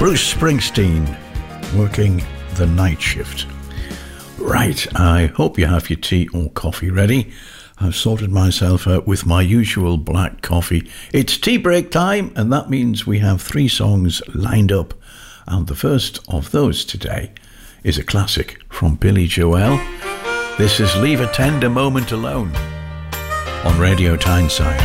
Bruce Springsteen, working the night shift. Right, I hope you have your tea or coffee ready. I've sorted myself out with my usual black coffee. It's tea break time, and that means we have 3 songs lined up. And the first of those today is a classic from Billy Joel. This is Leave a Tender Moment Alone on Radio Tyneside.